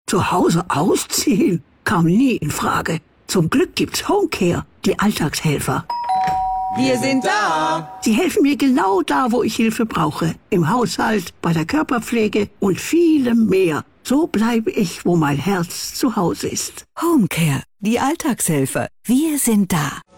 Zu Hause ausziehen? Kam nie in Frage. Zum Glück gibt's Homecare, die Alltagshelfer. Wir sind da. Sie helfen mir genau da, wo ich Hilfe brauche. Im Haushalt, bei der Körperpflege und vielem mehr. So bleibe ich, wo mein Herz zu Hause ist. Homecare, die Alltagshelfer. Wir sind da.